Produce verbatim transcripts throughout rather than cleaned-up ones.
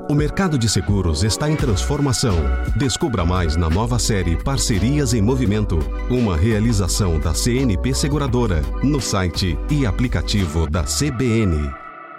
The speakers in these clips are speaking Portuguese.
O mercado de seguros está em transformação. Descubra mais na nova série Parcerias em Movimento, uma realização da C N P Seguradora, no site e aplicativo da C B N.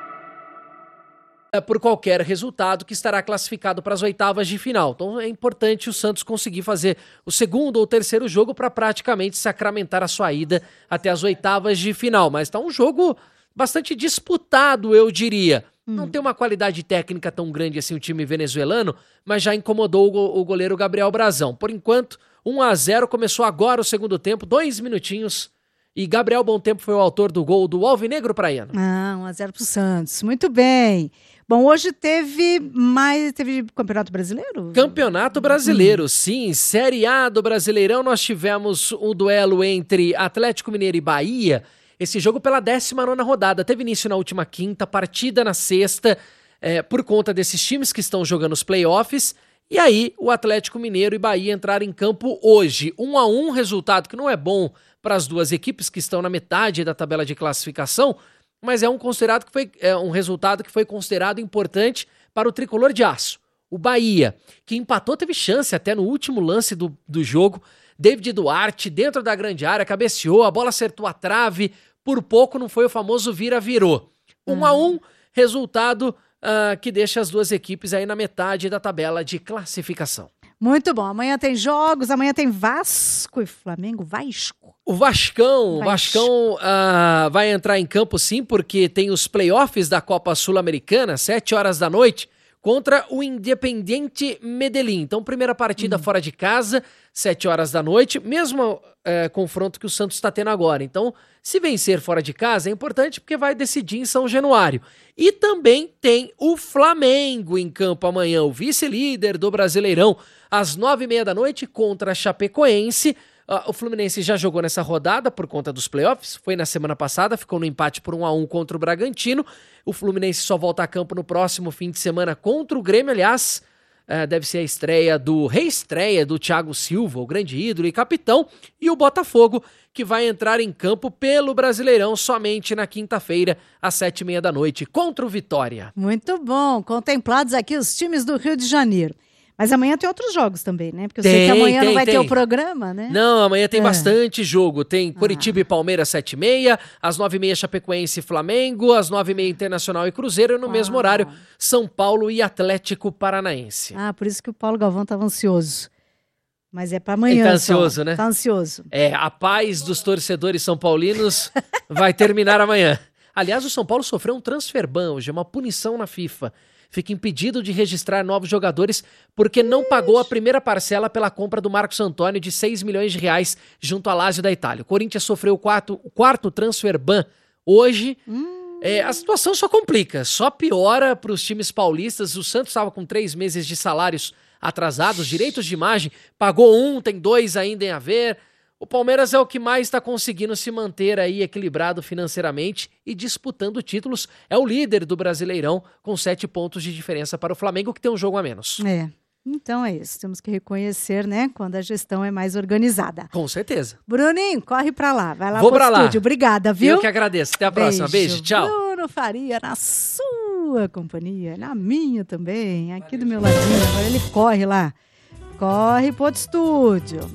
Por qualquer resultado que estará classificado para as oitavas de final. Então é importante o Santos conseguir fazer o segundo ou terceiro jogo para praticamente sacramentar a sua ida até as oitavas de final. Mas está um jogo bastante disputado, eu diria. Hum. Não tem uma qualidade técnica tão grande assim o time venezuelano, mas já incomodou o, go- o goleiro Gabriel Brazão. Por enquanto, um a zero, começou agora o segundo tempo, dois minutinhos. E Gabriel Bom Tempo foi o autor do gol do Alvinegro Praiano. Ah, um a zero pro Santos. Muito bem. Bom, hoje teve mais... Teve Campeonato Brasileiro? Campeonato Brasileiro, hum. sim. Série A do Brasileirão, nós tivemos um duelo entre Atlético Mineiro e Bahia. Esse jogo pela décima nona rodada. Teve início na última quinta, partida na sexta, é, por conta desses times que estão jogando os playoffs. E aí, o Atlético Mineiro e Bahia entraram em campo hoje. Um a um, resultado que não é bom para as duas equipes que estão na metade da tabela de classificação, mas é um, considerado que foi, é um resultado que foi considerado importante para o tricolor de aço. O Bahia, que empatou, teve chance até no último lance do, do jogo. David Duarte, dentro da grande área, cabeceou, a bola acertou a trave, por pouco não foi o famoso vira-virou. Um a um, resultado uh, que deixa as duas equipes aí na metade da tabela de classificação. Muito bom. Amanhã tem jogos, amanhã tem Vasco e Flamengo. Vasco. O Vascão, o Vascão uh, vai entrar em campo sim, porque tem os playoffs da Copa Sul-Americana, sete horas da noite, contra o Independiente Medellín. Então, primeira partida hum. fora de casa, sete horas da noite, mesmo uh, confronto que o Santos está tendo agora. Então, se vencer fora de casa é importante porque vai decidir em São Januário. E também tem o Flamengo em campo amanhã, o vice-líder do Brasileirão, às nove e meia da noite contra a Chapecoense. Uh, o Fluminense já jogou nessa rodada por conta dos playoffs, foi na semana passada, ficou no empate por um a um contra o Bragantino. O Fluminense só volta a campo no próximo fim de semana contra o Grêmio, aliás, uh, deve ser a estreia do, reestreia do Thiago Silva, o grande ídolo e capitão, e o Botafogo, que vai entrar em campo pelo Brasileirão somente na quinta-feira, às sete e meia da noite, contra o Vitória. Muito bom, contemplados aqui os times do Rio de Janeiro. Mas amanhã tem outros jogos também, né? Porque eu tem, sei que amanhã tem, não vai tem. ter o programa, né? Não, amanhã tem é. bastante jogo. Tem Coritiba ah. e Palmeiras, sete e meia, às nove e meia Chapecoense e Flamengo, às nove e meia Internacional e Cruzeiro, e no ah. mesmo horário São Paulo e Atlético Paranaense. Ah, por isso que o Paulo Galvão estava ansioso. Mas é para amanhã. Ele tá ansioso, só. né? Tá ansioso. É, a paz dos torcedores são paulinos vai terminar amanhã. Aliás, o São Paulo sofreu um transfer ban hoje, uma punição na FIFA. Fica impedido de registrar novos jogadores porque não pagou a primeira parcela pela compra do Marcos Antônio de seis milhões de reais junto à Lazio da Itália. O Corinthians sofreu o quarto, o quarto transfer ban hoje. Hum. É, a situação só complica, só piora para os times paulistas. O Santos estava com três meses de salários atrasados, direitos de imagem, pagou um, tem dois ainda em haver. O Palmeiras é o que mais está conseguindo se manter aí equilibrado financeiramente e disputando títulos. É o líder do Brasileirão com sete pontos de diferença para o Flamengo, que tem um jogo a menos. É, então é isso. Temos que reconhecer, né, quando a gestão é mais organizada. Com certeza. Bruninho, corre pra lá. Vai lá Vou pro pra lá. estúdio. Obrigada, viu? Eu que agradeço. Até a Beijo. próxima. Beijo. Tchau. Bruno Faria, na sua companhia, na minha também, aqui do meu ladinho. Agora ele corre lá. Corre pro outro estúdio.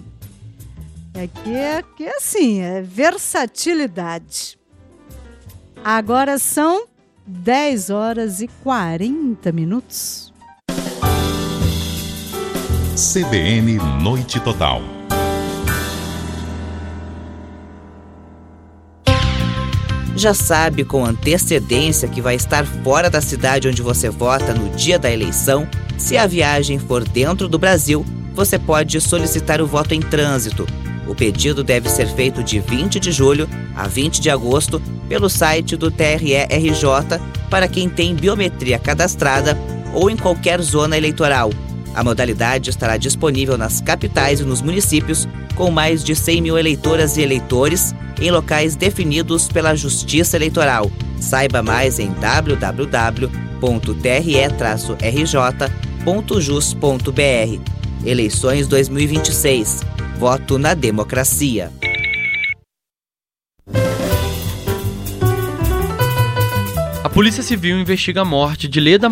Aqui é, aqui é assim, é versatilidade. Agora são dez horas e quarenta minutos. C B N Noite Total. Já sabe com antecedência que vai estar fora da cidade onde você vota no dia da eleição? Se a viagem for dentro do Brasil, você pode solicitar o voto em trânsito. O pedido deve ser feito de vinte de julho a vinte de agosto pelo site do T R E R J para quem tem biometria cadastrada ou em qualquer zona eleitoral. A modalidade estará disponível nas capitais e nos municípios com mais de cem mil eleitoras e eleitores em locais definidos pela Justiça Eleitoral. Saiba mais em w w w ponto t r e r j ponto jus ponto b r. Eleições dois mil e vinte e seis. Voto na democracia. A Polícia Civil investiga a morte de Leda